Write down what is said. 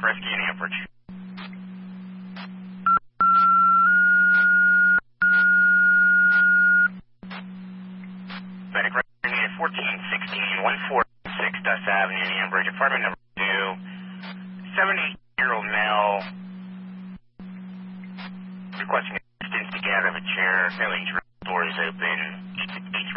Rescue in Amperage. Medic Rescue needed 1416 146 Dust Avenue in Amperage. Apartment number 2. 70-year-old male. Requesting assistance to get out of a chair. No injury. Door is open.